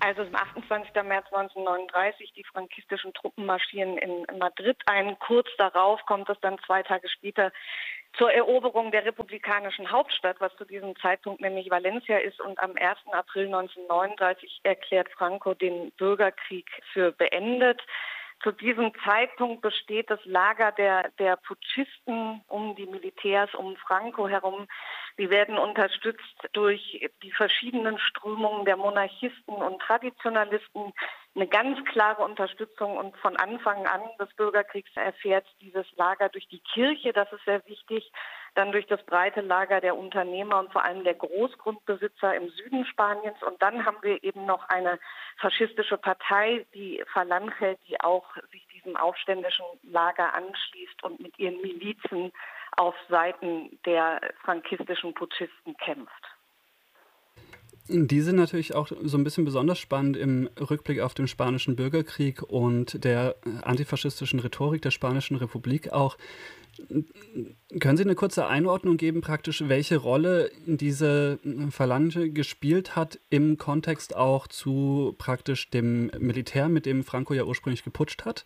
Also am 28. März 1939, die frankistischen Truppen marschieren in Madrid ein. Kurz darauf kommt es dann 2 Tage später zur Eroberung der republikanischen Hauptstadt, was zu diesem Zeitpunkt nämlich Valencia ist. Und am 1. April 1939 erklärt Franco den Bürgerkrieg für beendet. Zu diesem Zeitpunkt besteht das Lager der Putschisten um die Militärs, um Franco herum. Sie werden unterstützt durch die verschiedenen Strömungen der Monarchisten und Traditionalisten. Eine ganz klare Unterstützung, und von Anfang an des Bürgerkriegs erfährt dieses Lager durch die Kirche, das ist sehr wichtig, dann durch das breite Lager der Unternehmer und vor allem der Großgrundbesitzer im Süden Spaniens. Und dann haben wir eben noch eine faschistische Partei, die Falange, die auch sich diesem aufständischen Lager anschließt und mit ihren Milizen auf Seiten der frankistischen Putschisten kämpft. Die sind natürlich auch so ein bisschen besonders spannend im Rückblick auf den Spanischen Bürgerkrieg und der antifaschistischen Rhetorik der Spanischen Republik auch. Können Sie eine kurze Einordnung geben, praktisch, welche Rolle diese Falange gespielt hat im Kontext auch zu praktisch dem Militär, mit dem Franco ja ursprünglich geputscht hat?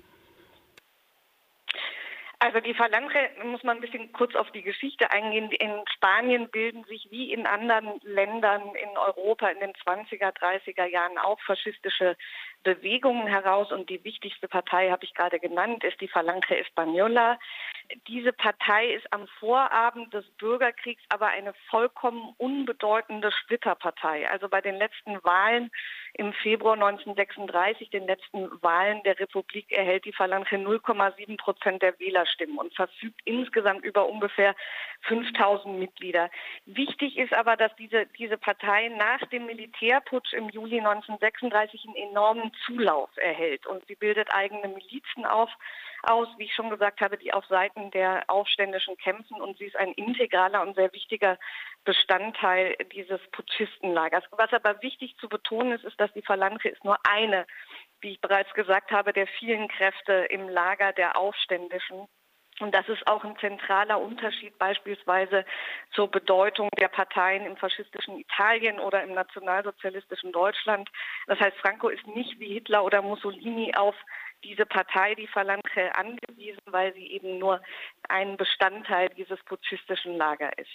Also die Falange, muss man ein bisschen kurz auf die Geschichte eingehen. In Spanien bilden sich wie in anderen Ländern in Europa in den 20er, 30er Jahren auch faschistische Bewegungen heraus. Und die wichtigste Partei, habe ich gerade genannt, ist die Falange Española. Diese Partei ist am Vorabend des Bürgerkriegs aber eine vollkommen unbedeutende Splitterpartei. Also bei den letzten Wahlen im Februar 1936, den letzten Wahlen der Republik, erhält die Falange 0,7% der Wählerstimmen und verfügt insgesamt über ungefähr 5000 Mitglieder. Wichtig ist aber, dass diese Partei nach dem Militärputsch im Juli 1936 einen enormen Zulauf erhält. Und sie bildet eigene Milizen aus, wie ich schon gesagt habe, die auf Seiten der Aufständischen kämpfen. Und sie ist ein integraler und sehr wichtiger Bestandteil dieses Putschistenlagers. Was aber wichtig zu betonen ist, dass die Falange ist nur eine, wie ich bereits gesagt habe, der vielen Kräfte im Lager der Aufständischen. Und das ist auch ein zentraler Unterschied beispielsweise zur Bedeutung der Parteien im faschistischen Italien oder im nationalsozialistischen Deutschland. Das heißt, Franco ist nicht wie Hitler oder Mussolini auf diese Partei, die Falange, angewiesen, weil sie eben nur ein Bestandteil dieses putschistischen Lagers ist.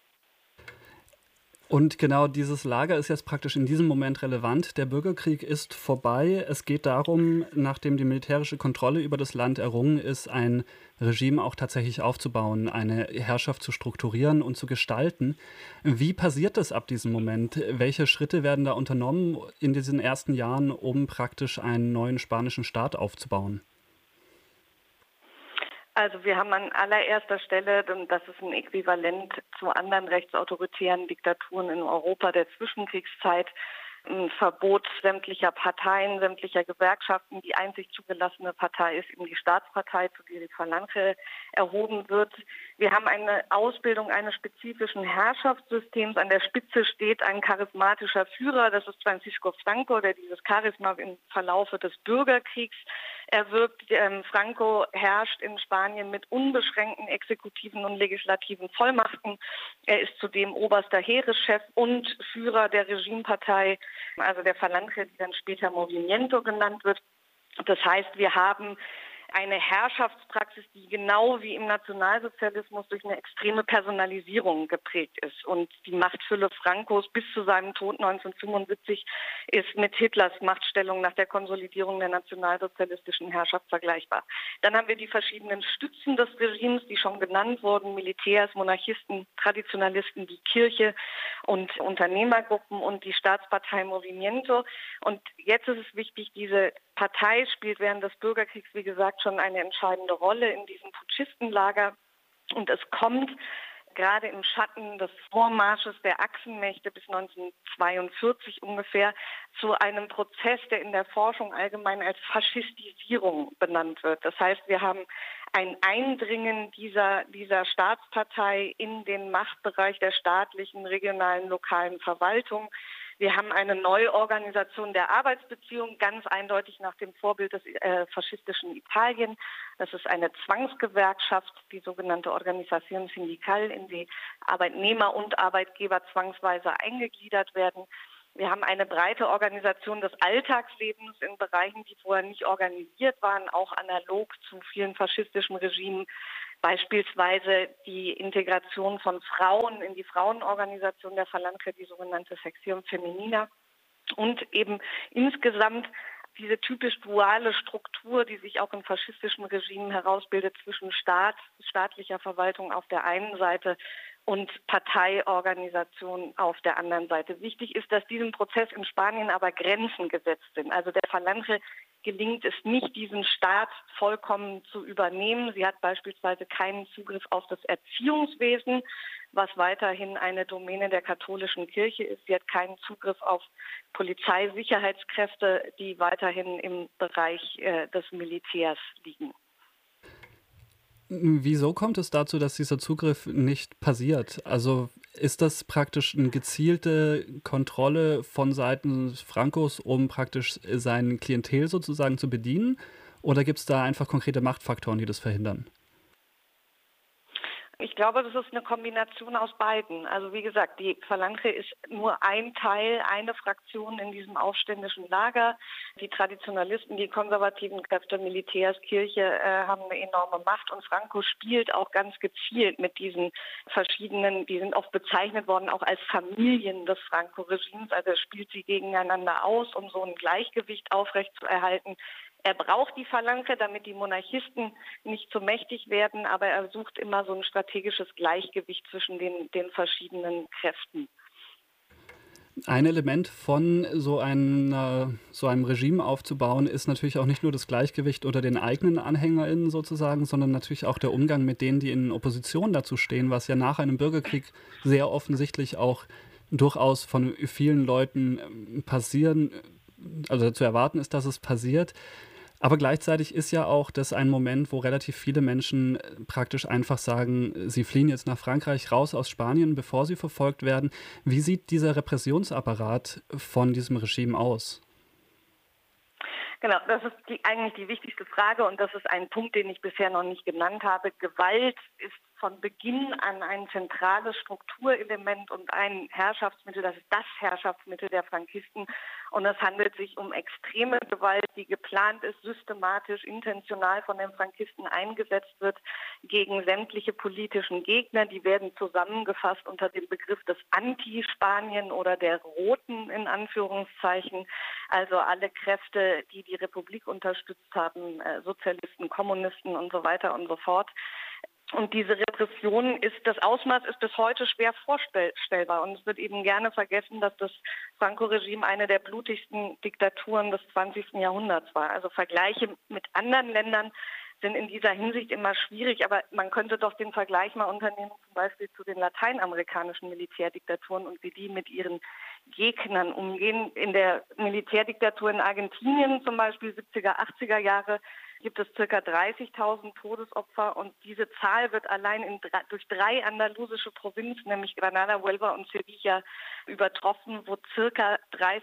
Und genau dieses Lager ist jetzt praktisch in diesem Moment relevant. Der Bürgerkrieg ist vorbei. Es geht darum, nachdem die militärische Kontrolle über das Land errungen ist, ein Regime auch tatsächlich aufzubauen, eine Herrschaft zu strukturieren und zu gestalten. Wie passiert das ab diesem Moment? Welche Schritte werden da unternommen in diesen ersten Jahren, um praktisch einen neuen spanischen Staat aufzubauen? Also wir haben an allererster Stelle, und das ist ein Äquivalent zu anderen rechtsautoritären Diktaturen in Europa der Zwischenkriegszeit, ein Verbot sämtlicher Parteien, sämtlicher Gewerkschaften. Die einzig zugelassene Partei ist eben die Staatspartei, zu der die Falange erhoben wird. Wir haben eine Ausbildung eines spezifischen Herrschaftssystems. An der Spitze steht ein charismatischer Führer, das ist Francisco Franco, der dieses Charisma im Verlaufe des Bürgerkriegs erwirbt. Franco herrscht in Spanien mit unbeschränkten exekutiven und legislativen Vollmachten. Er ist zudem oberster Heereschef und Führer der Regimepartei, also der Falange, die dann später Movimiento genannt wird. Das heißt, wir haben eine Herrschaftspraxis, die genau wie im Nationalsozialismus durch eine extreme Personalisierung geprägt ist. Und die Machtfülle Francos bis zu seinem Tod 1975 ist mit Hitlers Machtstellung nach der Konsolidierung der nationalsozialistischen Herrschaft vergleichbar. Dann haben wir die verschiedenen Stützen des Regimes, die schon genannt wurden: Militärs, Monarchisten, Traditionalisten, die Kirche und Unternehmergruppen und die Staatspartei Movimiento. Und jetzt ist es wichtig, diese Partei spielt während des Bürgerkriegs, wie gesagt, schon eine entscheidende Rolle in diesem Putschistenlager. Und es kommt gerade im Schatten des Vormarsches der Achsenmächte bis 1942 ungefähr zu einem Prozess, der in der Forschung allgemein als Faschistisierung benannt wird. Das heißt, wir haben ein Eindringen dieser Staatspartei in den Machtbereich der staatlichen, regionalen, lokalen Verwaltung. Wir haben eine Neuorganisation der Arbeitsbeziehungen, ganz eindeutig nach dem Vorbild des faschistischen Italien. Das ist eine Zwangsgewerkschaft, die sogenannte Organización Sindical, in die Arbeitnehmer und Arbeitgeber zwangsweise eingegliedert werden. Wir haben eine breite Organisation des Alltagslebens in Bereichen, die vorher nicht organisiert waren, auch analog zu vielen faschistischen Regimen. Beispielsweise die Integration von Frauen in die Frauenorganisation der Phalange, die sogenannte Sección Femenina. Und eben insgesamt diese typisch duale Struktur, die sich auch in faschistischen Regimen herausbildet zwischen staatlicher Verwaltung auf der einen Seite und Parteiorganisation auf der anderen Seite. Wichtig ist, dass diesem Prozess in Spanien aber Grenzen gesetzt sind. Also der Phalange gelingt es nicht, diesen Staat vollkommen zu übernehmen. Sie hat beispielsweise keinen Zugriff auf das Erziehungswesen, was weiterhin eine Domäne der katholischen Kirche ist. Sie hat keinen Zugriff auf Polizeisicherheitskräfte, die weiterhin im Bereich des Militärs liegen. Wieso kommt es dazu, dass dieser Zugriff nicht passiert? Also ist das praktisch eine gezielte Kontrolle von Seiten Francos, um praktisch sein Klientel sozusagen zu bedienen? Oder gibt es da einfach konkrete Machtfaktoren, die das verhindern? Ich glaube, das ist eine Kombination aus beiden. Also wie gesagt, die Phalange ist nur ein Teil, eine Fraktion in diesem aufständischen Lager. Die Traditionalisten, die konservativen Kräfte, Militärs, Kirche haben eine enorme Macht und Franco spielt auch ganz gezielt mit diesen verschiedenen, die sind oft bezeichnet worden auch als Familien des Franco-Regimes. Also er spielt sie gegeneinander aus, um so ein Gleichgewicht aufrechtzuerhalten. Er braucht die Phalange, damit die Monarchisten nicht zu mächtig werden, aber er sucht immer so ein strategisches Gleichgewicht zwischen den verschiedenen Kräften. Ein Element von so einem Regime aufzubauen, ist natürlich auch nicht nur das Gleichgewicht unter den eigenen AnhängerInnen sozusagen, sondern natürlich auch der Umgang mit denen, die in Opposition dazu stehen, was ja nach einem Bürgerkrieg sehr offensichtlich auch durchaus von vielen Leuten also zu erwarten ist, dass es passiert. Aber gleichzeitig ist ja auch das ein Moment, wo relativ viele Menschen praktisch einfach sagen, sie fliehen jetzt nach Frankreich raus aus Spanien, bevor sie verfolgt werden. Wie sieht dieser Repressionsapparat von diesem Regime aus? Genau, das ist eigentlich die wichtigste Frage und das ist ein Punkt, den ich bisher noch nicht genannt habe. Gewalt ist von Beginn an ein zentrales Strukturelement und ein Herrschaftsmittel, das ist das Herrschaftsmittel der Frankisten. Und es handelt sich um extreme Gewalt, die geplant ist, systematisch, intentional von den Frankisten eingesetzt wird gegen sämtliche politischen Gegner. Die werden zusammengefasst unter dem Begriff des Anti-Spanien oder der Roten in Anführungszeichen. Also alle Kräfte, die die Republik unterstützt haben, Sozialisten, Kommunisten und so weiter und so fort. Und diese Repression das Ausmaß ist bis heute schwer vorstellbar. Und es wird eben gerne vergessen, dass das Franco-Regime eine der blutigsten Diktaturen des 20. Jahrhunderts war. Also Vergleiche mit anderen Ländern sind in dieser Hinsicht immer schwierig, aber man könnte doch den Vergleich mal unternehmen, zum Beispiel zu den lateinamerikanischen Militärdiktaturen und wie die mit ihren Gegnern umgehen. In der Militärdiktatur in Argentinien zum Beispiel 70er, 80er Jahre gibt es ca. 30.000 Todesopfer und diese Zahl wird allein durch 3 andalusische Provinzen, nämlich Granada, Huelva und Sevilla, übertroffen, wo ca.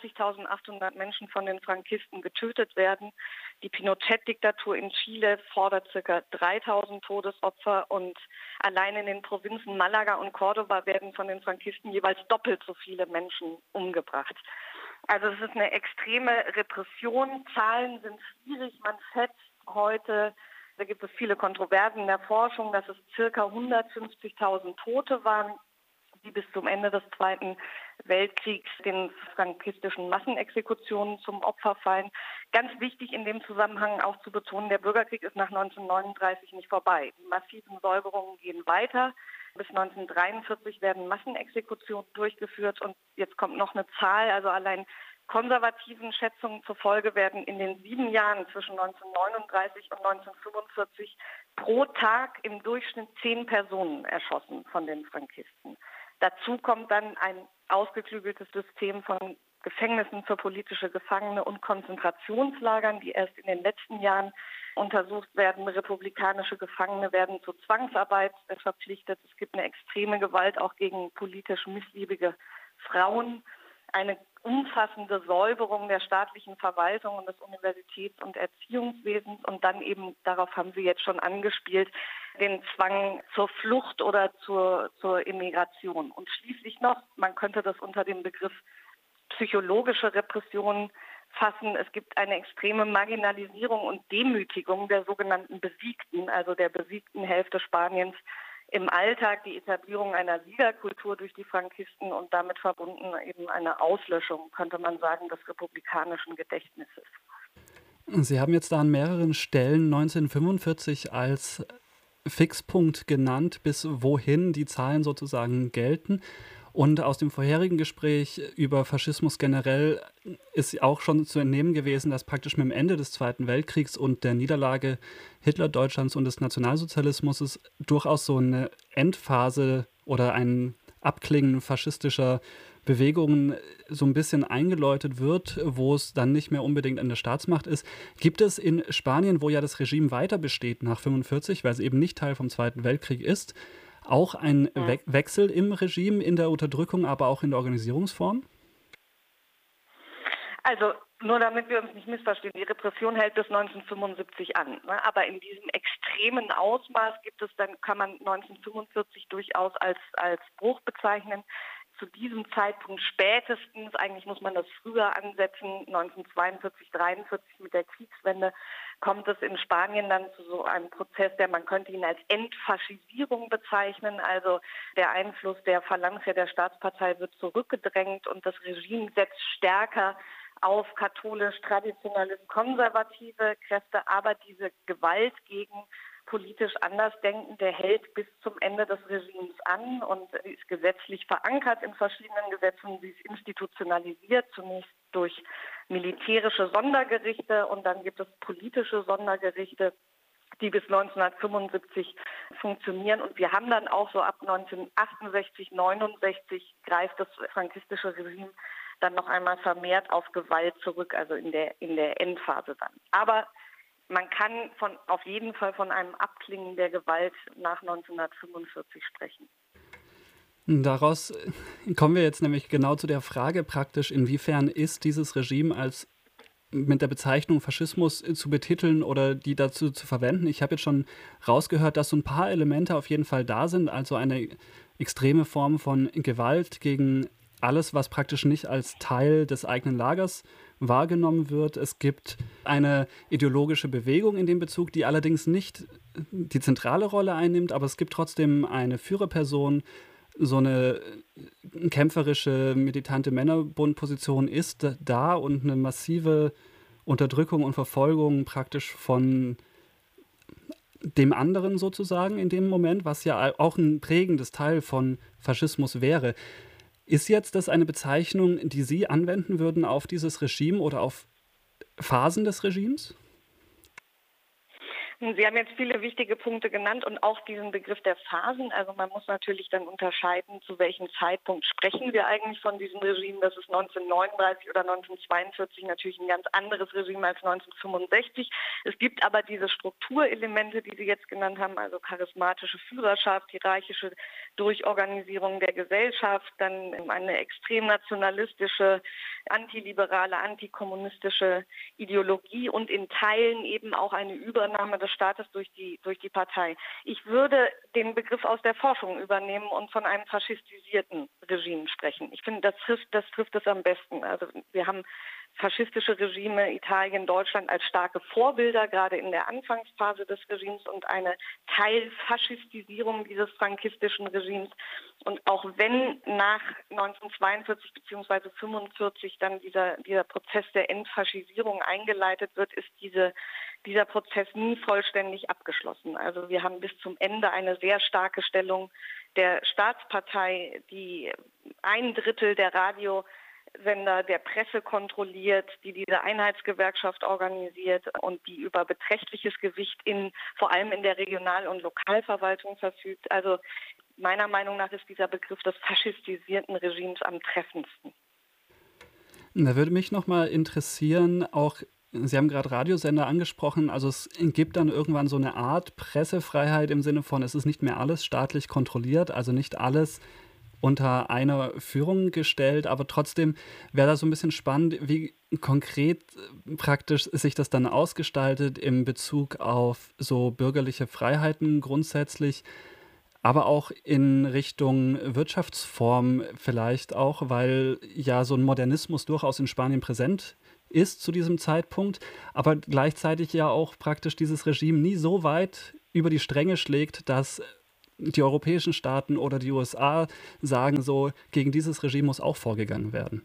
30.800 Menschen von den Frankisten getötet werden. Die Pinochet-Diktatur in Chile fordert ca. 3.000 Todesopfer und allein in den Provinzen Malaga und Córdoba werden von den Frankisten jeweils doppelt so viele Menschen umgebracht. Also es ist eine extreme Repression. Zahlen sind schwierig. Man schätzt heute, da gibt es viele Kontroversen in der Forschung, dass es ca. 150.000 Tote waren, die bis zum Ende des Zweiten Weltkriegs den frankistischen Massenexekutionen zum Opfer fallen. Ganz wichtig in dem Zusammenhang auch zu betonen, der Bürgerkrieg ist nach 1939 nicht vorbei. Die massiven Säuberungen gehen weiter. Bis 1943 werden Massenexekutionen durchgeführt und jetzt kommt noch eine Zahl, also allein konservativen Schätzungen zufolge werden in den 7 Jahren zwischen 1939 und 1945 pro Tag im Durchschnitt 10 Personen erschossen von den Frankisten. Dazu kommt dann ein ausgeklügeltes System von Gefängnissen für politische Gefangene und Konzentrationslagern, die erst in den letzten Jahren untersucht werden. Republikanische Gefangene werden zur Zwangsarbeit verpflichtet. Es gibt eine extreme Gewalt auch gegen politisch missliebige Frauen. Eine umfassende Säuberung der staatlichen Verwaltung und des Universitäts- und Erziehungswesens und dann eben, darauf haben Sie jetzt schon angespielt, den Zwang zur Flucht oder zur Immigration. Und schließlich noch, man könnte das unter dem Begriff psychologische Repression fassen. Es gibt eine extreme Marginalisierung und Demütigung der sogenannten Besiegten, also der besiegten Hälfte Spaniens im Alltag, die Etablierung einer Siegerkultur durch die Frankisten und damit verbunden eben eine Auslöschung, könnte man sagen, des republikanischen Gedächtnisses. Sie haben jetzt da an mehreren Stellen 1945 als Fixpunkt genannt, bis wohin die Zahlen sozusagen gelten. Und aus dem vorherigen Gespräch über Faschismus generell ist auch schon zu entnehmen gewesen, dass praktisch mit dem Ende des Zweiten Weltkriegs und der Niederlage Hitler-Deutschlands und des Nationalsozialismus es durchaus so eine Endphase oder ein Abklingen faschistischer Bewegungen so ein bisschen eingeläutet wird, wo es dann nicht mehr unbedingt an der Staatsmacht ist. Gibt es in Spanien, wo ja das Regime weiter besteht nach 1945, weil es eben nicht Teil vom Zweiten Weltkrieg ist, auch ein Wechsel im Regime, in der Unterdrückung, aber auch in der Organisierungsform? Also nur damit wir uns nicht missverstehen, die Repression hält bis 1975 an. Ne? Aber in diesem extremen Ausmaß kann man 1945 durchaus als Bruch bezeichnen. Zu diesem Zeitpunkt spätestens, eigentlich muss man das früher ansetzen, 1942, 1943 mit der Kriegswende, kommt es in Spanien dann zu so einem Prozess, man könnte ihn als Entfaschisierung bezeichnen. Also der Einfluss der Falange, der Staatspartei, wird zurückgedrängt und das Regime setzt stärker auf katholisch-traditionalistisch-konservative Kräfte, aber diese Gewalt gegen politisch Andersdenkende hält bis zum Ende des Regimes an und sie ist gesetzlich verankert in verschiedenen Gesetzen. Sie ist institutionalisiert, zunächst durch militärische Sondergerichte und dann gibt es politische Sondergerichte, die bis 1975 funktionieren. Und wir haben dann auch so ab 1968, 69 greift das frankistische Regime dann noch einmal vermehrt auf Gewalt zurück, also in der Endphase dann. Aber man kann auf jeden Fall von einem Abklingen der Gewalt nach 1945 sprechen. Daraus kommen wir jetzt nämlich genau zu der Frage praktisch, inwiefern ist dieses Regime als mit der Bezeichnung Faschismus zu betiteln oder die dazu zu verwenden. Ich habe jetzt schon rausgehört, dass so ein paar Elemente auf jeden Fall da sind, also eine extreme Form von Gewalt gegen alles, was praktisch nicht als Teil des eigenen Lagers wahrgenommen wird. Es gibt eine ideologische Bewegung in dem Bezug, die allerdings nicht die zentrale Rolle einnimmt, aber es gibt trotzdem eine Führerperson, so eine kämpferische, militante Männerbundposition ist da und eine massive Unterdrückung und Verfolgung praktisch von dem anderen sozusagen in dem Moment, was ja auch ein prägendes Teil von Faschismus wäre. Ist jetzt das eine Bezeichnung, die Sie anwenden würden auf dieses Regime oder auf Phasen des Regimes? Sie haben jetzt viele wichtige Punkte genannt und auch diesen Begriff der Phasen. Also man muss natürlich dann unterscheiden, zu welchem Zeitpunkt sprechen wir eigentlich von diesem Regime. Das ist 1939 oder 1942 natürlich ein ganz anderes Regime als 1965. Es gibt aber diese Strukturelemente, die Sie jetzt genannt haben, also charismatische Führerschaft, hierarchische Durchorganisierung der Gesellschaft, dann eine extrem nationalistische, antiliberale, antikommunistische Ideologie und in Teilen eben auch eine Übernahme des Staates durch die Partei. Ich würde den Begriff aus der Forschung übernehmen und von einem faschistisierten Regime sprechen. Ich finde, das trifft es am besten. Also wir haben faschistische Regime, Italien, Deutschland als starke Vorbilder, gerade in der Anfangsphase des Regimes und eine Teilfaschistisierung dieses frankistischen Regimes. Und auch wenn nach 1942 bzw. 1945 dann dieser Prozess der Entfaschisierung eingeleitet wird, ist dieser Prozess nie vollständig abgeschlossen. Also wir haben bis zum Ende eine sehr starke Stellung der Staatspartei, die 1/3 der Radiosender der Presse kontrolliert, die diese Einheitsgewerkschaft organisiert und die über beträchtliches Gewicht vor allem in der Regional- und Lokalverwaltung verfügt. Also meiner Meinung nach ist dieser Begriff des faschistisierten Regimes am treffendsten. Da würde mich nochmal interessieren, auch Sie haben gerade Radiosender angesprochen, also es gibt dann irgendwann so eine Art Pressefreiheit im Sinne von, es ist nicht mehr alles staatlich kontrolliert, also nicht alles unter einer Führung gestellt, aber trotzdem wäre das so ein bisschen spannend, wie konkret praktisch sich das dann ausgestaltet in Bezug auf so bürgerliche Freiheiten grundsätzlich. aber auch in Richtung Wirtschaftsform vielleicht auch, weil ja so ein Modernismus durchaus in Spanien präsent ist zu diesem Zeitpunkt, aber gleichzeitig ja auch praktisch dieses Regime nie so weit über die Stränge schlägt, dass die europäischen Staaten oder die USA sagen so, gegen dieses Regime muss auch vorgegangen werden.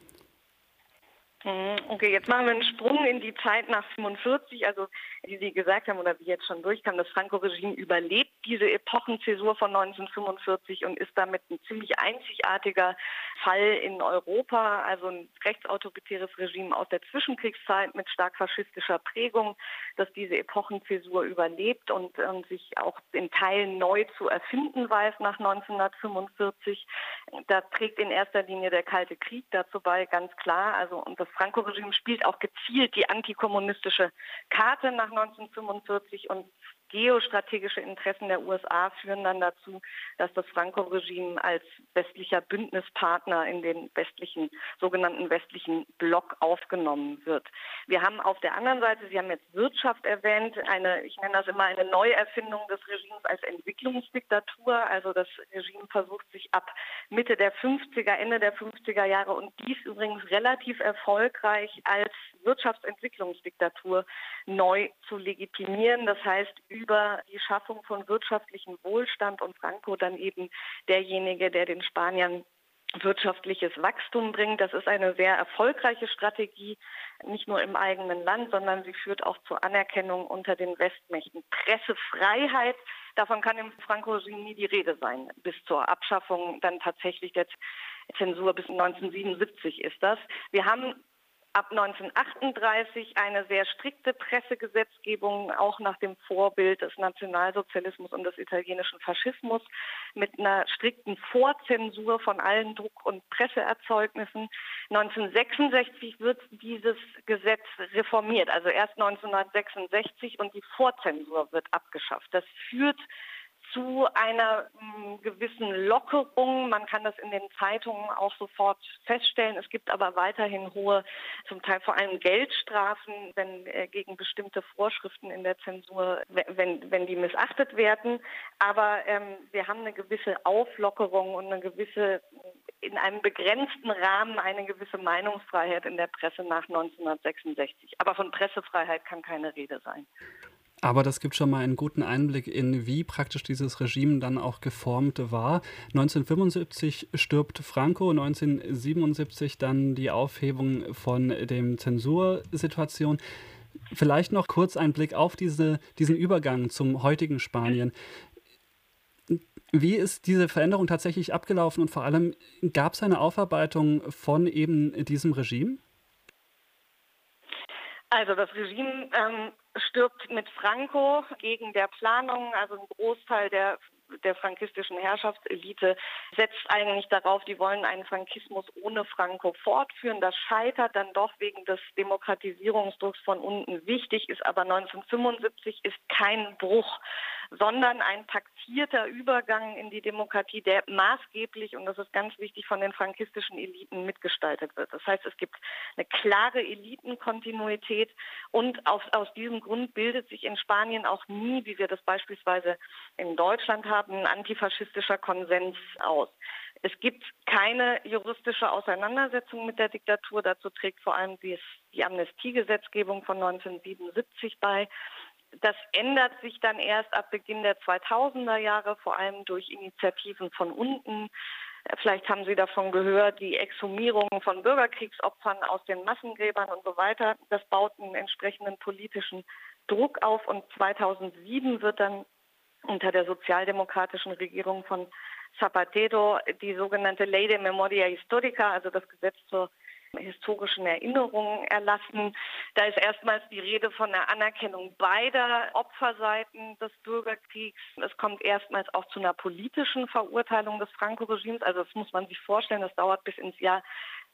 Okay, jetzt machen wir einen Sprung in die Zeit nach 45. Also wie Sie gesagt haben oder wie jetzt schon durchkam, das Franco-Regime überlebt diese Epochenzäsur von 1945 und ist damit ein ziemlich einzigartiger Fall in Europa. Also ein rechtsautoritäres Regime aus der Zwischenkriegszeit mit stark faschistischer Prägung, das diese Epochenzäsur überlebt und sich auch in Teilen neu zu erfinden weiß nach 1945. Da trägt in erster Linie der Kalte Krieg dazu bei, ganz klar. Also und das Franco-Regime spielt auch gezielt die antikommunistische Karte nach 1945 und geostrategische Interessen der USA führen dann dazu, dass das Franco-Regime als westlicher Bündnispartner in den sogenannten westlichen Block aufgenommen wird. Wir haben auf der anderen Seite, Sie haben jetzt Wirtschaft erwähnt, ich nenne das immer eine Neuerfindung des Regimes als Entwicklungsdiktatur. Also das Regime versucht sich ab Mitte der 50er, Ende der 50er Jahre und dies übrigens relativ erfolgreich als Wirtschaftsentwicklungsdiktatur neu zu legitimieren. Das heißt, über die Schaffung von wirtschaftlichem Wohlstand und Franco dann eben derjenige, der den Spaniern wirtschaftliches Wachstum bringt. Das ist eine sehr erfolgreiche Strategie, nicht nur im eigenen Land, sondern sie führt auch zur Anerkennung unter den Westmächten. Pressefreiheit, davon kann im Franco-Regime nie die Rede sein, bis zur Abschaffung dann tatsächlich der Zensur bis 1977 ist das. Wir haben ab 1938 eine sehr strikte Pressegesetzgebung, auch nach dem Vorbild des Nationalsozialismus und des italienischen Faschismus, mit einer strikten Vorzensur von allen Druck- und Presseerzeugnissen. 1966 wird dieses Gesetz reformiert, also erst 1966, und die Vorzensur wird abgeschafft. Das führt zu einer gewissen Lockerung. Man kann das in den Zeitungen auch sofort feststellen. Es gibt aber weiterhin hohe, zum Teil vor allem Geldstrafen, wenn gegen bestimmte Vorschriften in der Zensur, wenn die missachtet werden. Aber wir haben eine gewisse Auflockerung und eine gewisse, in einem begrenzten Rahmen, eine gewisse Meinungsfreiheit in der Presse nach 1966. Aber von Pressefreiheit kann keine Rede sein. Aber das gibt schon mal einen guten Einblick in, wie praktisch dieses Regime dann auch geformt war. 1975 stirbt Franco, 1977 dann die Aufhebung von dem Zensursituation. Vielleicht noch kurz ein Blick auf diesen Übergang zum heutigen Spanien. Wie ist diese Veränderung tatsächlich abgelaufen und vor allem gab es eine Aufarbeitung von eben diesem Regime? Also das Regime stirbt mit Franco gegen der Planung, also ein Großteil der frankistischen Herrschaftselite setzt eigentlich darauf, die wollen einen Frankismus ohne Franco fortführen. Das scheitert dann doch wegen des Demokratisierungsdrucks von unten. Wichtig ist aber 1975 ist kein Bruch, sondern ein taktierter Übergang in die Demokratie, der maßgeblich, und das ist ganz wichtig, von den frankistischen Eliten mitgestaltet wird. Das heißt, es gibt eine klare Elitenkontinuität und aus diesem Grund bildet sich in Spanien auch nie, wie wir das beispielsweise in Deutschland haben, ein antifaschistischer Konsens aus. Es gibt keine juristische Auseinandersetzung mit der Diktatur. Dazu trägt vor allem die Amnestiegesetzgebung von 1977 bei. Das ändert sich dann erst ab Beginn der 2000er Jahre, vor allem durch Initiativen von unten. Vielleicht haben Sie davon gehört, die Exhumierung von Bürgerkriegsopfern aus den Massengräbern und so weiter. Das baut einen entsprechenden politischen Druck auf und 2007 wird dann unter der sozialdemokratischen Regierung von Zapatero die sogenannte Ley de Memoria Histórica, also das Gesetz zur historischen Erinnerung, erlassen. Da ist erstmals die Rede von der Anerkennung beider Opferseiten des Bürgerkriegs. Es kommt erstmals auch zu einer politischen Verurteilung des Franco-Regimes. Also das muss man sich vorstellen, das dauert bis ins Jahr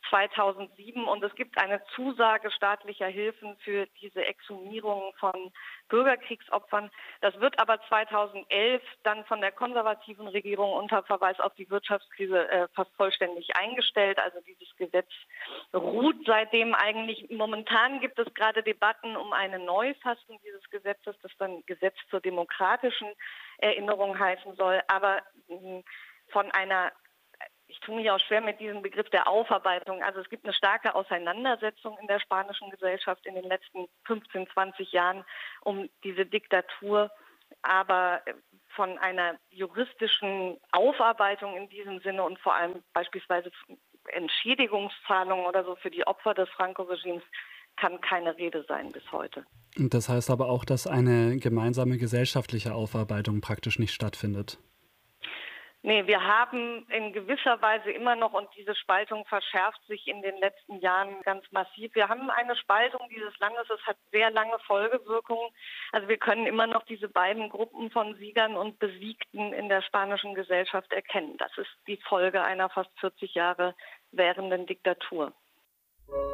2007 und es gibt eine Zusage staatlicher Hilfen für diese Exhumierung von Bürgerkriegsopfern. Das wird aber 2011 dann von der konservativen Regierung unter Verweis auf die Wirtschaftskrise fast vollständig eingestellt. Also dieses Gesetz ruht seitdem eigentlich. Momentan gibt es gerade Debatten um eine Neufassung dieses Gesetzes, das dann Gesetz zur demokratischen Erinnerung heißen soll. Aber von einer, ich tue mich auch schwer mit diesem Begriff der Aufarbeitung. Also es gibt eine starke Auseinandersetzung in der spanischen Gesellschaft in den letzten 15, 20 Jahren um diese Diktatur. Aber von einer juristischen Aufarbeitung in diesem Sinne und vor allem beispielsweise Entschädigungszahlungen oder so für die Opfer des Franco-Regimes kann keine Rede sein bis heute. Das heißt aber auch, dass eine gemeinsame gesellschaftliche Aufarbeitung praktisch nicht stattfindet. Nee, wir haben in gewisser Weise immer noch, und diese Spaltung verschärft sich in den letzten Jahren ganz massiv. Wir haben eine Spaltung dieses Landes, es hat sehr lange Folgewirkungen. Also wir können immer noch diese beiden Gruppen von Siegern und Besiegten in der spanischen Gesellschaft erkennen. Das ist die Folge einer fast 40 Jahre währenden Diktatur.